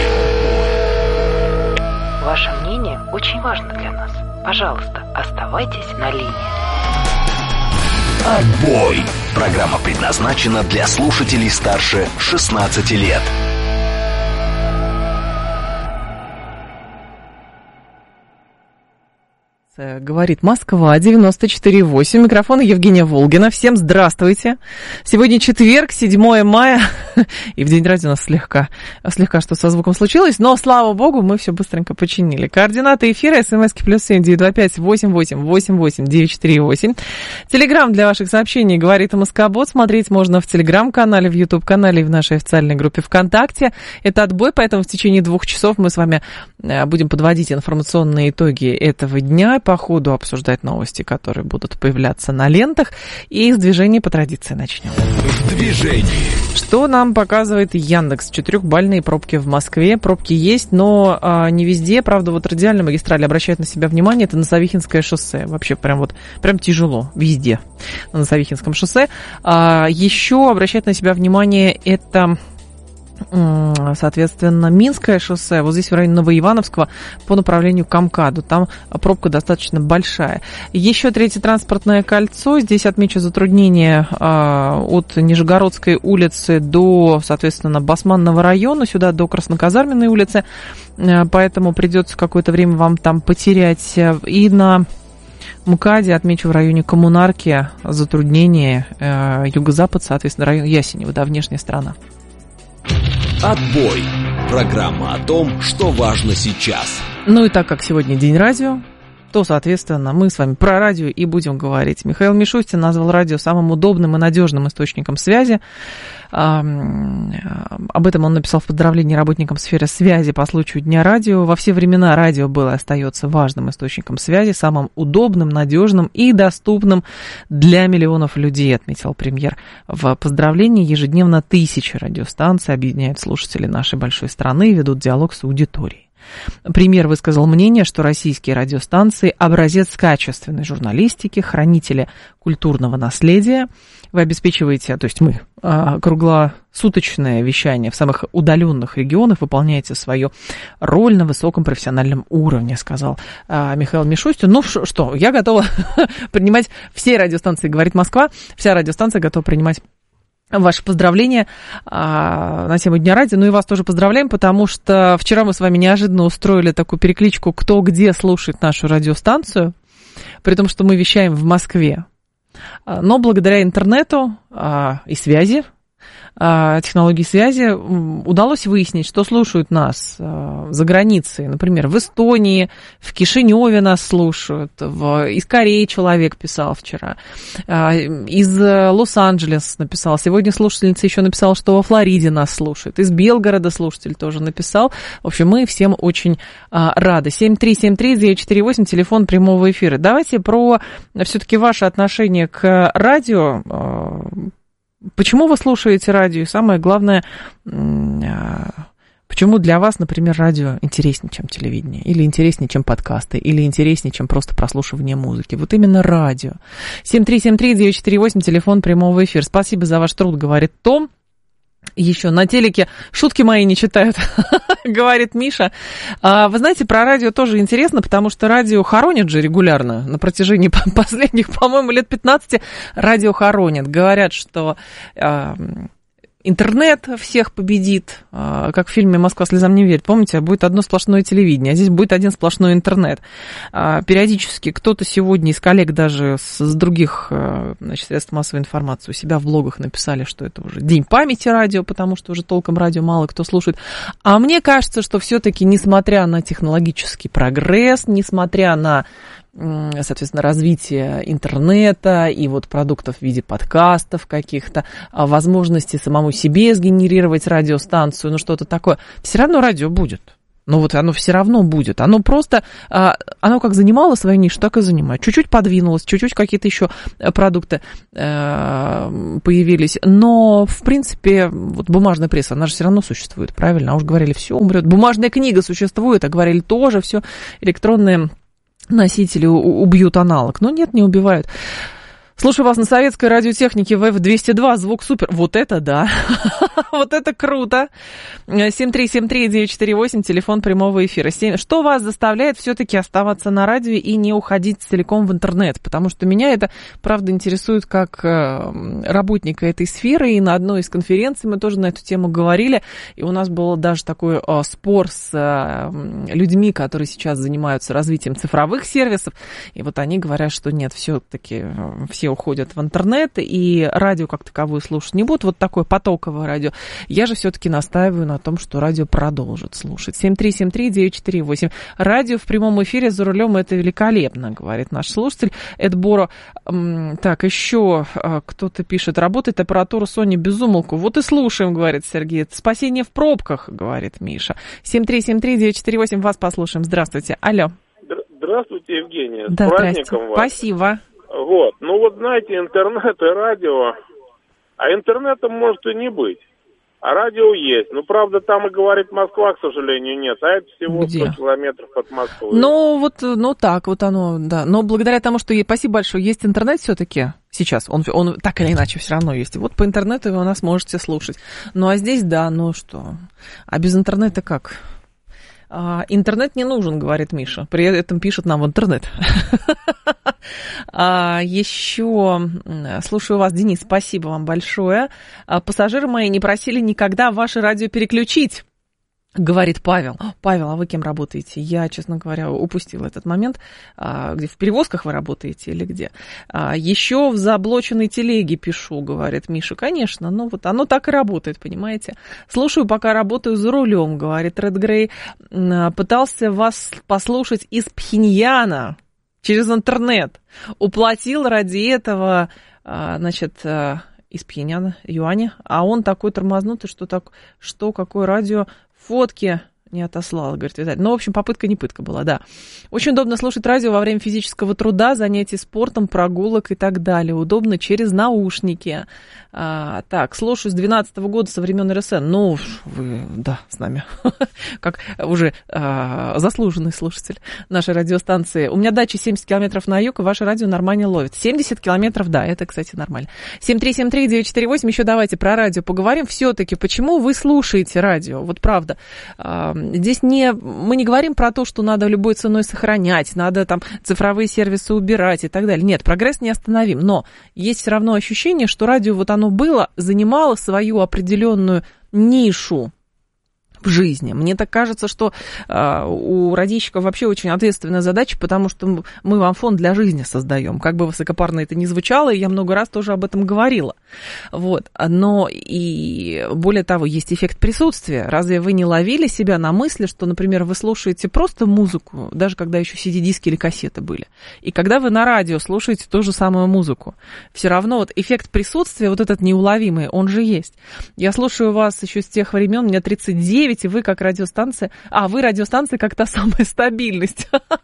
Ваше мнение очень важно для нас. Пожалуйста, оставайтесь на линии. «Отбой». Программа предназначена для слушателей старше шестнадцати лет. Говорит Москва, девяносто четыре и восемь. Микрофон Евгения Волгина. Всем здравствуйте. Сегодня четверг, седьмое мая. И в День радио у нас слегка, слегка что со звуком случилось. Но, слава богу, мы все быстренько починили. Координаты эфира. СМСки плюс семь девятьсот двадцать пять восемьдесят восемь восемьдесят восемь девятьсот четыре восемь. Телеграм для ваших сообщений говорит Москобот. Смотреть можно в Телеграм-канале, в Ютуб-канале и в нашей официальной группе ВКонтакте. Это отбой, поэтому в течение двух часов мы с вами будем подводить информационные итоги этого дня. По ходу обсуждать новости, которые будут появляться на лентах. И с движения по традиции начнем. Движение. Что нам показывает Яндекс? Четырехбальные пробки в Москве. Пробки есть, но а, не везде. Правда, вот радиальная магистраль обращает на себя внимание. Это Носовихинское шоссе. Вообще прям вот прям тяжело. Везде на Носовихинском шоссе. А, еще обращает на себя внимание это... соответственно, Минское шоссе, вот здесь в районе Новоивановского по направлению к МКАДу, там пробка достаточно большая. Еще третье транспортное кольцо, здесь отмечу затруднение а, от Нижегородской улицы до, соответственно, Басманного района, сюда до Красноказарменной улицы, а, поэтому придется какое-то время вам там потерять. И на МКАДе, отмечу, в районе Коммунарки затруднение, а, юго-запад, соответственно, район Ясенево, да, внешняя сторона. Отбой. Программа о том, что важно сейчас. Ну и так как сегодня День радио, то, соответственно, мы с вами про радио и будем говорить. Михаил Мишустин назвал радио самым удобным и надежным источником связи. Об этом он написал в поздравлении работникам сферы связи по случаю Дня радио. Во все времена радио было и остается важным источником связи, самым удобным, надежным и доступным для миллионов людей, отметил премьер в поздравлении. Ежедневно тысячи радиостанций объединяют слушателей нашей большой страны и ведут диалог с аудиторией. Премьер высказал мнение, что российские радиостанции – образец качественной журналистики, хранители культурного наследия. Вы обеспечиваете, то есть мы, круглосуточное вещание в самых удаленных регионах, выполняете свою роль на высоком профессиональном уровне, сказал Михаил Мишустин. Ну что, я готова принимать все радиостанции, говорит Москва, вся радиостанция готова принимать ваши поздравления а, на тему Дня радио. Ну и вас тоже поздравляем, потому что вчера мы с вами неожиданно устроили такую перекличку, кто где слушает нашу радиостанцию, при том, что мы вещаем в Москве. Но благодаря интернету а, и связи, а, технологии связи, удалось выяснить, что слушают нас а, за границей. Например, в Эстонии, в Кишиневе нас слушают, в, из Кореи человек писал вчера, а, из Лос-Анджелеса написал. Сегодня слушательница еще написала, что во Флориде нас слушает. Из Белгорода слушатель тоже написал. В общем, мы всем очень а, рады. семь три семь три девять четыре восемь, телефон прямого эфира. Давайте про все-таки ваше отношение к радио. А, почему вы слушаете радио? И самое главное, почему для вас, например, радио интереснее, чем телевидение? Или интереснее, чем подкасты? Или интереснее, чем просто прослушивание музыки? Вот именно радио. семь три семь три девять четыре восемь, телефон прямого эфира. Спасибо за ваш труд, говорит Том. Еще на телеке шутки мои не читают, говорит Миша. А, вы знаете, про радио тоже интересно, потому что радио хоронят же регулярно. На протяжении последних, по-моему, лет пятнадцати радио хоронят. Говорят, что а, интернет всех победит, как в фильме «Москва слезам не верит». Помните, будет одно сплошное телевидение, а здесь будет один сплошной интернет. Периодически кто-то сегодня из коллег даже с других, значит, средств массовой информации у себя в блогах написали, что это уже день памяти радио, потому что уже толком радио мало кто слушает. А мне кажется, что все-таки, несмотря на технологический прогресс, несмотря на, соответственно, развитие интернета и вот продуктов в виде подкастов каких-то, возможности самому себе сгенерировать радиостанцию, ну что-то такое, все равно радио будет. Ну вот оно все равно будет. Оно просто, оно как занимало свою нишу, так и занимает. Чуть-чуть подвинулось, чуть-чуть какие-то еще продукты появились. Но, в принципе, вот бумажная пресса, она же все равно существует, правильно? А уж говорили, все умрет. Бумажная книга существует, а говорили тоже, все электронные носители убьют аналог. Но нет, не убивают. Слушаю вас на советской радиотехнике вэ эф двести два, звук супер. Вот это да, вот это круто. семь три семь три девять четыре восемь, телефон прямого эфира. Что вас заставляет все-таки оставаться на радио и не уходить целиком в интернет? Потому что меня это, правда, интересует как работника этой сферы. И на одной из конференций мы тоже на эту тему говорили. И у нас был даже такой спор с людьми, которые сейчас занимаются развитием цифровых сервисов. И вот они говорят, что нет, все-таки все уходят в интернет, и радио как таковое слушать не будут, вот такое потоковое радио. Я же все-таки настаиваю на том, что радио продолжит слушать. семь три семь три девять четыре восемь. Радио в прямом эфире за рулем — это великолепно, говорит наш слушатель. Эдборо. Так, еще кто-то пишет, работает аппаратура Sony без умолку. Вот и слушаем, говорит Сергей. Спасение в пробках, говорит Миша. семь три семь три девять четыре восемь, вас послушаем. Здравствуйте. Алло. Здравствуйте, Евгения. С да, праздником вас. Спасибо. Вот, ну вот знаете, интернет и радио, а интернета может и не быть, а радио есть. Ну, правда, там и говорит Москва, к сожалению, нет, а это всего Где? сто километров от Москвы. Ну, вот, ну так вот оно, да. Но благодаря тому, что, спасибо большое, есть интернет все-таки сейчас, он, он так или иначе все равно есть. И вот по интернету вы нас можете слушать. Ну, а здесь, да, ну что, а без интернета как? Интернет не нужен, говорит Миша. При этом пишет нам в интернет. А, еще слушаю вас, Денис, спасибо вам большое. Пассажиры мои не просили никогда ваше радио переключить, говорит Павел. Павел, а вы кем работаете? Я, честно говоря, упустила этот момент. Где в перевозках вы работаете или где? Еще в заблоченной телеге пишу, говорит Миша. Конечно, ну вот оно так и работает, понимаете. Слушаю, пока работаю за рулем, говорит Ред Грей. Пытался вас послушать из Пхеньяна через интернет. Уплатил ради этого, значит, из Пхеньяна юаня. А он такой тормознутый, что, так, что какое радио, фотки не отослал, говорит Виталий. Ну, в общем, попытка не пытка была, да. Очень удобно слушать радио во время физического труда, занятий спортом, прогулок и так далее. Удобно через наушники. А, так, слушаю с двенадцатого года, со времен эр эс эн. Ну, вы, да, с нами. Как уже а, заслуженный слушатель нашей радиостанции. У меня дача семьдесят километров на юг, и ваше радио нормально ловит. семьдесят километров, да, это, кстати, нормально. семь три семь три девять четыре восемь. Еще давайте про радио поговорим. Все-таки, почему вы слушаете радио? Вот правда. Здесь не, мы не говорим про то, что надо любой ценой сохранять, надо там цифровые сервисы убирать и так далее. Нет, прогресс не остановим, но есть все равно ощущение, что радио вот оно было, занимало свою определенную нишу в жизни. Мне так кажется, что э, у радищиков вообще очень ответственная задача, потому что мы вам фон для жизни создаем. Как бы высокопарно это ни звучало, и я много раз тоже об этом говорила. Вот. Но и более того, есть эффект присутствия. Разве вы не ловили себя на мысли, что, например, вы слушаете просто музыку, даже когда еще си ди-диски или кассеты были, и когда вы на радио слушаете ту же самую музыку, все равно вот эффект присутствия, вот этот неуловимый, он же есть. Я слушаю вас еще с тех времен, мне тридцать девять, и вы как радиостанция... А, вы радиостанция как та самая стабильность.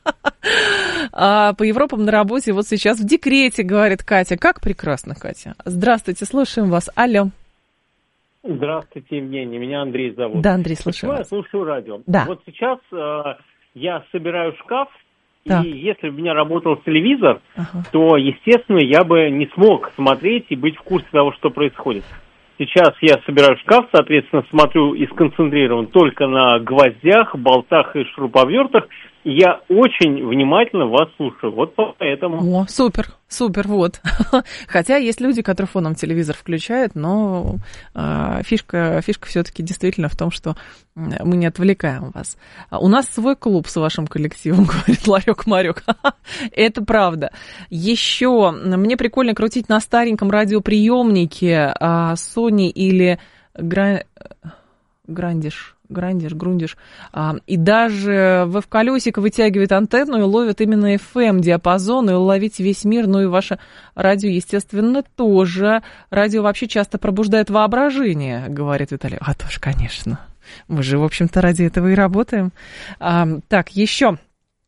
А по Европам на работе вот сейчас в декрете, говорит Катя. Как прекрасно, Катя. Здравствуйте, слушаем вас. Алло. Здравствуйте, Евгений. Меня Андрей зовут. Да, Андрей, слушаю вас. Я слушаю радио. Да. Вот сейчас э, я собираю шкаф, так. И если бы у меня работал телевизор, ага. то, естественно, я бы не смог смотреть и быть в курсе того, что происходит. Сейчас я собираю шкаф, соответственно, смотрю и сконцентрирован только на гвоздях, болтах и шуруповертах, Я очень внимательно вас слушаю, вот поэтому. О, супер, супер, вот. Хотя есть люди, которые фоном телевизор включают, но э, фишка, фишка все-таки действительно в том, что мы не отвлекаем вас. У нас свой клуб с вашим коллективом, говорит Ларек-Марек. Это правда. Еще мне прикольно крутить на стареньком радиоприемнике э, Sony или Гра... Грандиш. Грандиш, Грундиш, а, и даже веб-колесико вытягивает антенну и ловит именно эф эм-диапазон, и уловить весь мир, ну и ваше радио, естественно, тоже. Радио вообще часто пробуждает воображение, говорит Виталий. А тоже, конечно. Мы же, в общем-то, ради этого и работаем. А, так, еще.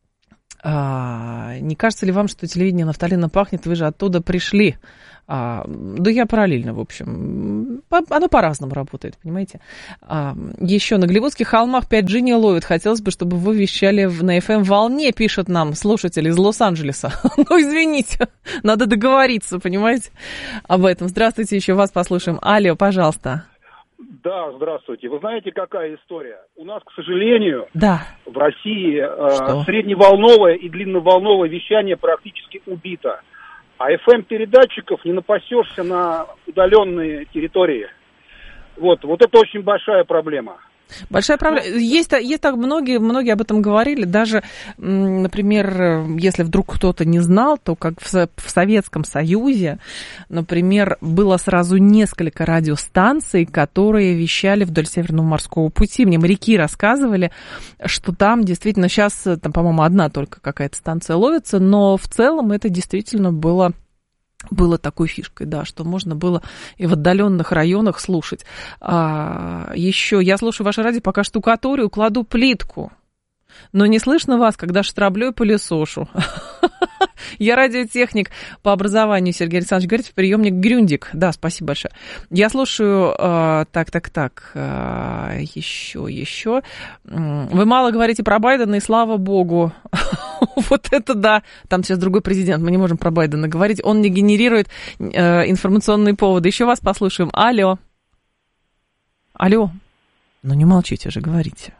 А, не кажется ли вам, что телевидение нафталина пахнет? Вы же оттуда пришли. А, да я параллельно, в общем. По, оно по-разному работает, понимаете. А, еще на Голливудских холмах пять джи не ловит. Хотелось бы, чтобы вы вещали в, на эф эм-волне, пишет нам слушатель из Лос-Анджелеса. Ну, извините, надо договориться, понимаете, об этом. Здравствуйте, еще вас послушаем. Алло, пожалуйста. Да, здравствуйте. Вы знаете, какая история? У нас, к сожалению, да. в России э, средневолновое и длинноволновое вещание практически убито. А эф эм-передатчиков не напасешься на удаленные территории. Вот, вот это очень большая проблема. Большая проблема. Есть, есть так многие, многие об этом говорили. Даже, например, если вдруг кто-то не знал, то как в, в Советском Союзе, например, было сразу несколько радиостанций, которые вещали вдоль Северного морского пути. Мне моряки рассказывали, что там действительно сейчас, там, по-моему, одна только какая-то станция ловится, но в целом это действительно было... Было такой фишкой, да, что можно было и в отдаленных районах слушать. А, еще я слушаю ваше радио, пока штукатурю, кладу плитку. Но не слышно вас, когда штраблю и пылесошу. Я радиотехник по образованию, Сергей Александрович говорит, приемник Грюндик. Да, спасибо большое. Я слушаю, э, так, так, так, э, еще, еще. Вы мало говорите про Байдена, и слава богу. Вот это да. Там сейчас другой президент, мы не можем про Байдена говорить. Он не генерирует э, информационные поводы. Еще вас послушаем. Алло. Алло. Ну не молчите же, говорите.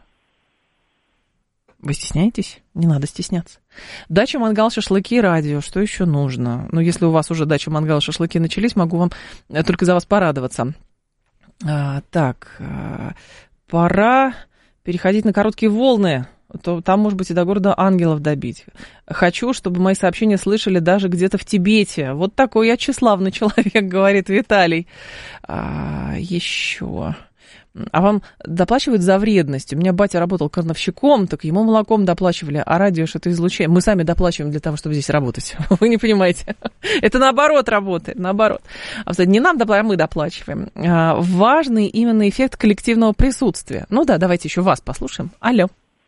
Вы стесняетесь? Не надо стесняться. Дача, мангал, шашлыки, радио. Что еще нужно? Ну, если у вас уже дача, мангал, шашлыки начались, могу вам только за вас порадоваться. А, так, а, пора переходить на короткие волны. То там, может быть, и до города ангелов добить. Хочу, чтобы мои сообщения слышали даже где-то в Тибете. Вот такой я тщеславный человек, говорит Виталий. А, еще... А вам доплачивают за вредность? У меня батя работал крановщиком, так ему молоком доплачивали, а радио что-то излучает. Мы сами доплачиваем для того, чтобы здесь работать. Вы не понимаете. Это наоборот работает, наоборот. Не нам доплачиваем, а мы доплачиваем. Важный именно эффект коллективного присутствия. Ну да, давайте еще вас послушаем. Алло.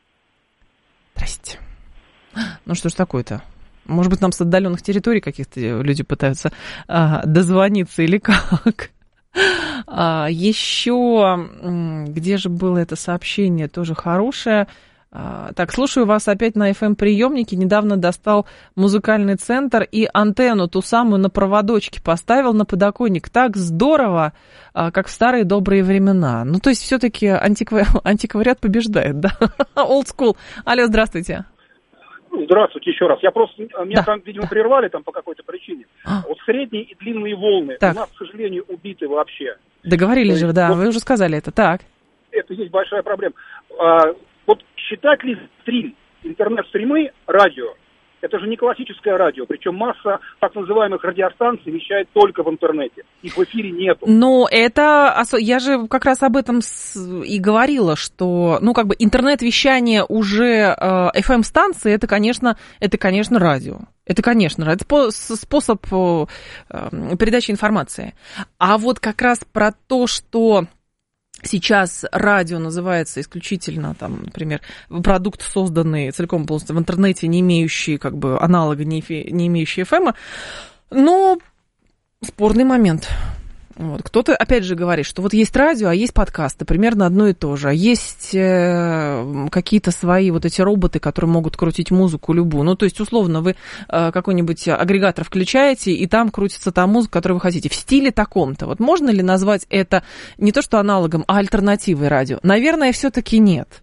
Здрасте. Ну что ж такое-то? Может быть, нам с отдаленных территорий каких-то люди пытаются а, дозвониться или как? А, еще, где же было это сообщение, тоже хорошее. А, так, слушаю вас опять на эф эм-приемнике. Недавно достал музыкальный центр и антенну, ту самую на проводочке, поставил на подоконник. Так здорово, а, как в старые добрые времена. Ну, то есть, все-таки антиква... антиквариат побеждает, да? Old school. Алло, здравствуйте. Здравствуйте еще раз. Я просто, меня да, там, видимо, да. прервали там по какой-то причине. А. Вот средние и длинные волны так. у нас, к сожалению, убиты вообще. Договорились же, да, вот, вы уже сказали это, так. Это есть большая проблема. А, вот считать ли стрим, интернет-стримы, радио, это же не классическое радио, причем масса так называемых радиостанций вещает только в интернете, их в эфире нету. Ну, это, я же как раз об этом и говорила, что, ну, как бы интернет-вещание уже эф эм-станции, это, конечно, это, конечно, радио. Это, конечно, это способ передачи информации. А вот как раз про то, что... Сейчас радио называется исключительно, там, например, продукт, созданный целиком полностью в интернете, не имеющий, как бы, аналога, не, не имеющий эф эм. Но спорный момент. Вот. Кто-то, опять же, говорит, что вот есть радио, а есть подкасты, примерно одно и то же. А есть э, какие-то свои вот эти роботы, которые могут крутить музыку любую. Ну, то есть, условно, вы э, какой-нибудь агрегатор включаете, и там крутится та музыка, которую вы хотите, в стиле таком-то. Вот можно ли назвать это не то что аналогом, а альтернативой радио? Наверное, все-таки нет.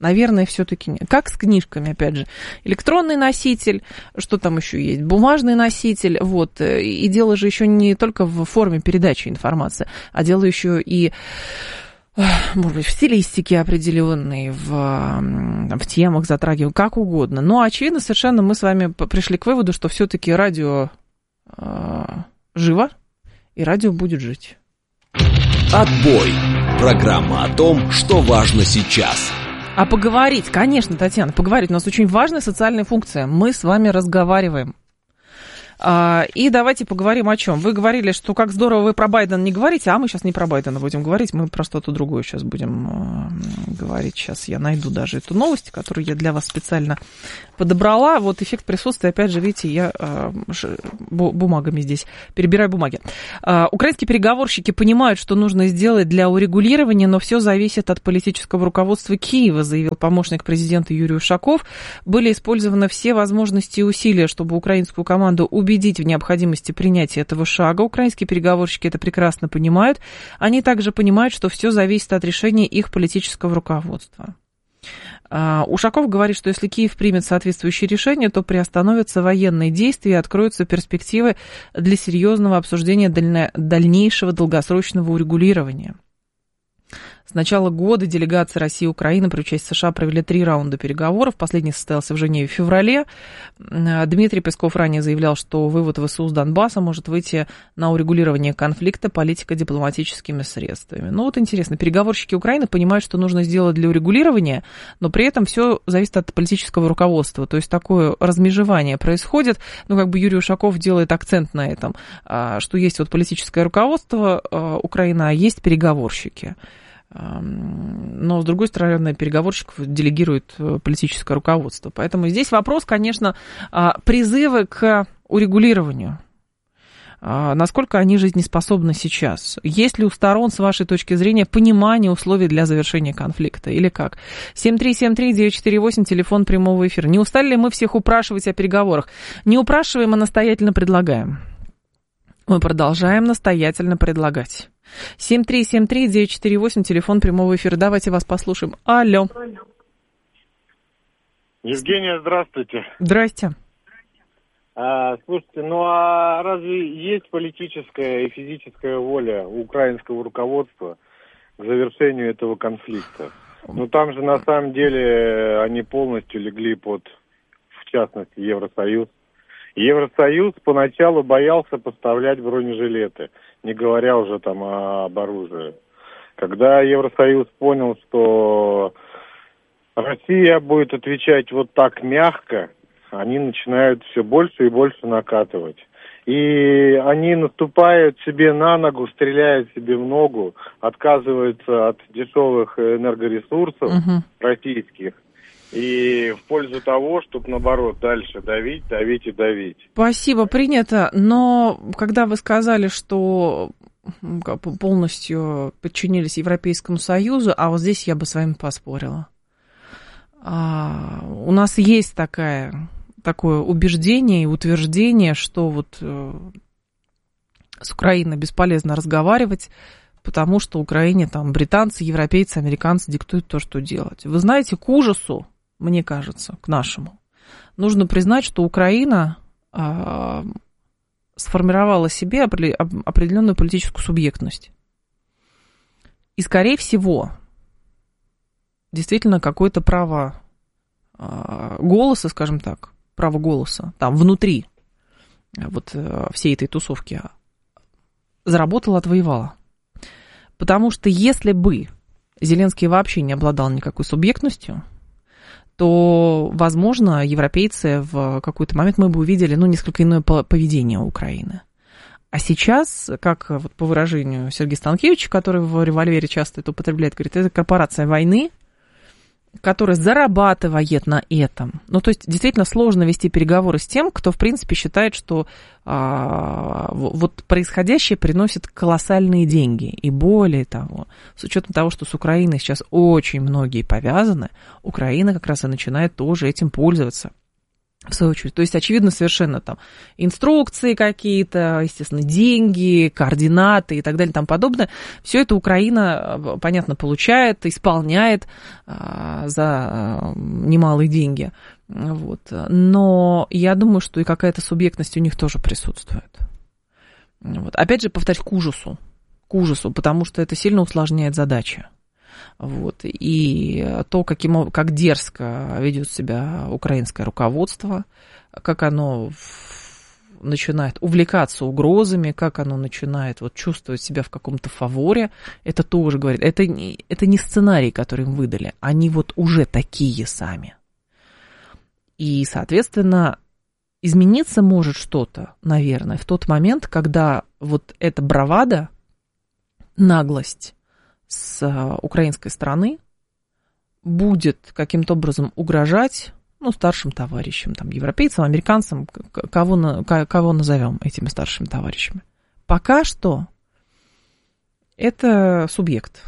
Наверное, все-таки нет. Как с книжками, опять же. Электронный носитель, что там еще есть? Бумажный носитель. Вот. И дело же еще не только в форме передачи информации, а дело еще и, может быть, в стилистике определенной, в, в темах затрагиваем, как угодно. Но, очевидно, совершенно мы с вами пришли к выводу, что все-таки радио э, живо, и радио будет жить. Отбой. Программа о том, что важно сейчас. А поговорить, конечно, Татьяна, поговорить. У нас очень важная социальная функция. Мы с вами разговариваем. А, и давайте поговорим о чем. Вы говорили, что как здорово вы про Байдена не говорите, а мы сейчас не про Байдена будем говорить, мы про что-то другое сейчас будем э, говорить. Сейчас я найду даже эту новость, которую я для вас специально подобрала. Вот эффект присутствия, опять же, видите, я э, бумагами здесь перебираю бумаги. Э, украинские переговорщики понимают, что нужно сделать для урегулирования, но все зависит от политического руководства Киева, заявил помощник президента Юрий Ушаков. Были использованы все возможности и усилия, чтобы украинскую команду убедить убедить в необходимости принятия этого шага. Украинские переговорщики это прекрасно понимают. Они также понимают, что все зависит от решения их политического руководства. Ушаков говорит, что если Киев примет соответствующее решение, то приостановятся военные действия и откроются перспективы для серьезного обсуждения дальнейшего долгосрочного урегулирования. С начала года делегации России и Украины при участии США провели три раунда переговоров. Последний состоялся в Женеве в феврале. Дмитрий Песков ранее заявлял, что вывод ВСУ с Донбасса может выйти на урегулирование конфликта политико-дипломатическими средствами. Ну вот интересно, переговорщики Украины понимают, что нужно сделать для урегулирования, но при этом все зависит от политического руководства. То есть такое размежевание происходит. Ну как бы Юрий Ушаков делает акцент на этом, что есть вот политическое руководство Украины, а есть переговорщики. Но, с другой стороны, переговорщиков делегирует политическое руководство. Поэтому здесь вопрос, конечно, призывы к урегулированию. Насколько они жизнеспособны сейчас? Есть ли у сторон, с вашей точки зрения, понимание условий для завершения конфликта? Или как? семь три семь три девять четыре восемь, телефон прямого эфира. Не устали ли мы всех упрашивать о переговорах? Не упрашиваем, а настоятельно предлагаем. Мы продолжаем настоятельно предлагать. семь три семь три девять четыре восемь, телефон прямого эфира. Давайте вас послушаем. Алло. Евгения, здравствуйте. Здрасте. А, слушайте, ну а разве есть политическая и физическая воля у украинского руководства к завершению этого конфликта? Ну там же на самом деле они полностью легли под, в частности, Евросоюз. Евросоюз поначалу боялся поставлять бронежилеты, не говоря уже там об оружии. Когда Евросоюз понял, что Россия будет отвечать вот так мягко, они начинают все больше и больше накатывать. И они наступают себе на ногу, стреляют себе в ногу, отказываются от дешевых энергоресурсов угу. российских. И в пользу того, чтобы, наоборот, дальше давить, давить и давить. Спасибо, принято. Но когда вы сказали, что полностью подчинились Европейскому Союзу, а вот здесь я бы с вами поспорила. А, у нас есть такая, такое убеждение и утверждение, что вот с Украиной бесполезно разговаривать, потому что Украине там британцы, европейцы, американцы диктуют то, что делать. Вы знаете, к ужасу, мне кажется, к нашему, нужно признать, что Украина э, сформировала себе определенную политическую субъектность. И, скорее всего, действительно какое-то право э, голоса, скажем так, право голоса там внутри вот э, всей этой тусовки заработала, отвоевала. Потому что если бы Зеленский вообще не обладал никакой субъектностью, то, возможно, европейцы в какой-то момент мы бы увидели, ну, несколько иное поведение Украины. А сейчас, как вот по выражению Сергея Станкевича, который в «Револьвере» часто это употребляет, говорит, это корпорация войны, которая зарабатывает на этом. Ну, то есть, действительно сложно вести переговоры с тем, кто, в принципе, считает, что а, вот происходящее приносит колоссальные деньги. И более того, с учетом того, что с Украиной сейчас очень многие повязаны, Украина как раз и начинает тоже этим пользоваться. В свою очередь. То есть, очевидно, совершенно там инструкции какие-то, естественно, деньги, координаты и так далее и тому подобное. Все это Украина, понятно, получает, исполняет а, за немалые деньги. Вот. Но я думаю, что и какая-то субъектность у них тоже присутствует. Вот. Опять же, повторюсь, к ужасу. К ужасу, потому что это сильно усложняет задачи. Вот. И то, каким, как дерзко ведет себя украинское руководство, как оно начинает увлекаться угрозами, как оно начинает вот, чувствовать себя в каком-то фаворе, это тоже говорит. Это, это не сценарий, который им выдали, они вот уже такие сами. И, соответственно, измениться может что-то, наверное, в тот момент, когда вот эта бравада, наглость с украинской стороны будет каким-то образом угрожать, ну, старшим товарищам, там, европейцам, американцам, кого, на, кого назовем этими старшими товарищами. Пока что это субъект.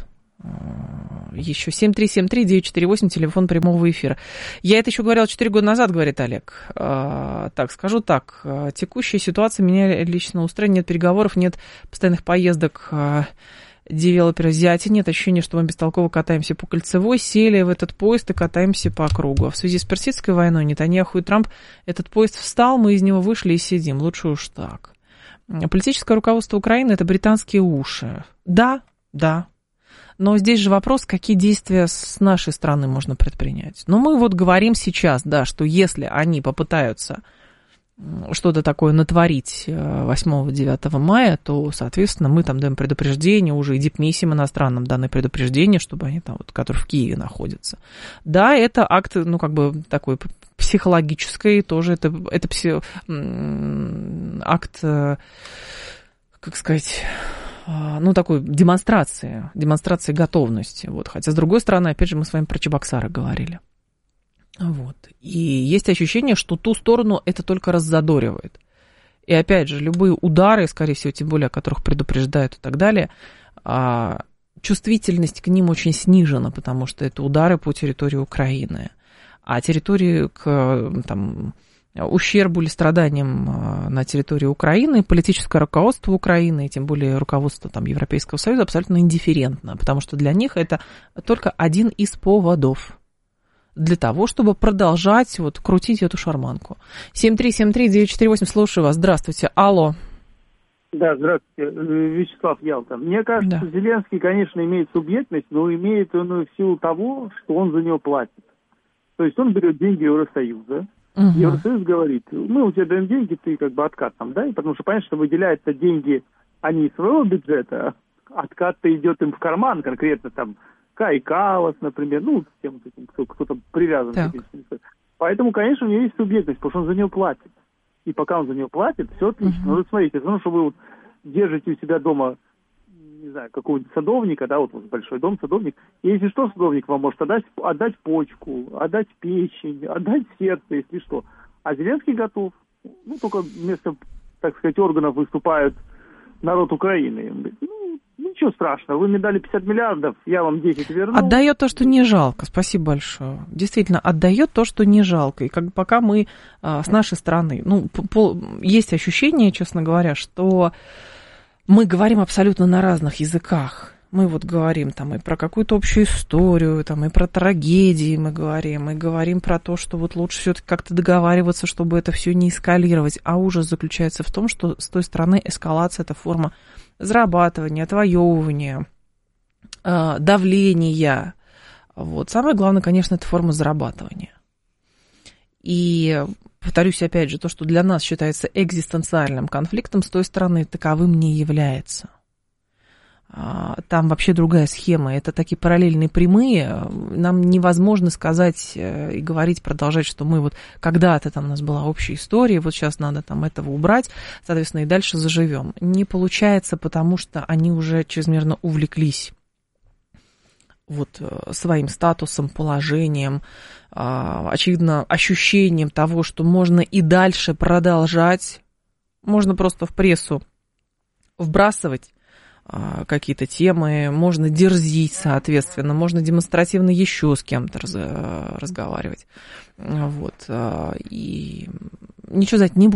Еще семь три семь три девять четыре восемь, телефон прямого эфира. Я это еще говорила четыре года назад, говорит Олег. Так, скажу так, текущая ситуация меня лично устраивает, нет переговоров, нет постоянных поездок девелоперы взятия, нет ощущения, что мы бестолково катаемся по Кольцевой, сели в этот поезд и катаемся по кругу. А в связи с персидской войной Нетаньяху и Трамп, этот поезд встал, мы из него вышли и сидим. Лучше уж так. Политическое руководство Украины – это британские уши. Да, да. Но здесь же вопрос, какие действия с нашей стороны можно предпринять. Но мы вот говорим сейчас, да, что если они попытаются что-то такое натворить восьмого-девятого мая, то, соответственно, мы там даем предупреждение, уже и дипмиссиям иностранным даны предупреждение, чтобы они там, вот, которые в Киеве находятся. Да, это акт, ну, как бы такой психологический, тоже это, это пси, акт, как сказать, ну, такой демонстрации, демонстрации готовности. Вот. Хотя, с другой стороны, опять же, мы с вами про Чебоксары говорили. Вот. И есть ощущение, что ту сторону это только раззадоривает. И опять же, любые удары, скорее всего, тем более, о которых предупреждают и так далее, чувствительность к ним очень снижена, потому что это удары по территории Украины. А территории к там, ущербу или страданиям на территории Украины политическое руководство Украины, и тем более руководство там, Европейского Союза абсолютно индифферентно, потому что для них это только один из поводов для того, чтобы продолжать вот, крутить эту шарманку. семь три семь три девять четыре восемь, слушаю вас. Здравствуйте. Алло. Да, здравствуйте. Вячеслав Ялта. Мне кажется, да. Зеленский, конечно, имеет субъектность, но имеет он в силу того, что он за него платит. То есть он берет деньги Евросоюза. Угу. Евросоюз говорит, мы у тебя даем деньги, ты как бы откат там, да? Потому что понятно, что выделяются деньги, они из своего бюджета, откат-то идет им в карман, конкретно там Кай Калас, например, ну, с тем, кто, кто-то привязан к этим. Поэтому, конечно, у него есть субъектность, потому что он за нее платит. И пока он за нее платит, все отлично. Uh-huh. Ну, вот смотрите, потому что вы вот держите у себя дома, не знаю, какого-нибудь садовника, да, вот, вот большой дом, садовник, и если что, садовник вам может отдать, отдать почку, отдать печень, отдать сердце, если что. А Зеленский готов. Ну, только вместо, так сказать, органов выступает народ Украины. Он говорит, ну, ничего страшного, вы мне дали пятьдесят миллиардов, я вам десять верну. Отдает то, что не жалко, спасибо большое. Действительно, отдает то, что не жалко. И как пока мы а, с нашей стороны, ну, по, есть ощущение, честно говоря, что мы говорим абсолютно на разных языках. Мы вот говорим там и про какую-то общую историю, там, и про трагедии мы говорим, и говорим про то, что вот лучше все-таки как-то договариваться, чтобы это все не эскалировать. А ужас заключается в том, что с той стороны эскалация – это форма зарабатывания, отвоевывания, давления. Вот. Самое главное, конечно, это форма зарабатывания. И повторюсь опять же, то, что для нас считается экзистенциальным конфликтом, с той стороны таковым не является. Там вообще другая схема. Это такие параллельные прямые. Нам невозможно сказать и говорить, продолжать, что мы вот когда-то там у нас была общая история, вот сейчас надо там этого убрать, соответственно, и дальше заживем. Не получается, потому что они уже чрезмерно увлеклись вот своим статусом, положением, очевидно, ощущением того, что можно и дальше продолжать. Можно просто в прессу вбрасывать какие-то темы, можно дерзить, соответственно, можно демонстративно еще с кем-то раз, разговаривать. Вот. И ничего за это не будет.